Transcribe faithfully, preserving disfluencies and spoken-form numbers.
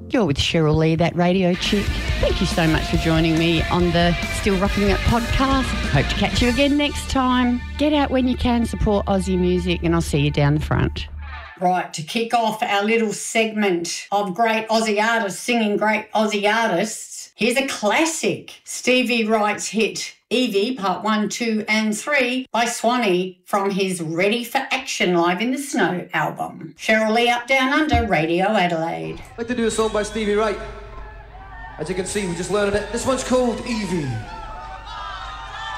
You're with Cheryl Lee, that radio chick. Thank you so much for joining me on the Still Rocking It podcast. Hope to catch you again next time. Get out when you can, support Aussie music, and I'll see you down the front. Right, to kick off our little segment of great Aussie artists singing great Aussie artists, here's a classic Stevie Wright's hit, Evie, Part one, two and three by Swanee from his Ready for Action Live in the Snow album. Cheryl Lee, Up Down Under, Radio Adelaide. I'd like to do a song by Stevie Wright. As you can see, we're just learning it. This one's called Evie.